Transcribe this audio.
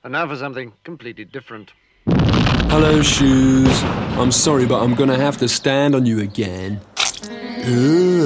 And now for something completely different. Hello, Shoes. I'm sorry, but I'm gonna have to stand on you again. Ugh.